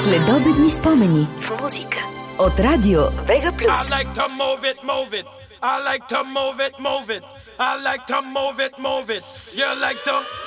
Следобедни спомени в музика от Радио Вега Плюс. I like to move it, move it. I like to move it, move it. I like to move it, move it. You like to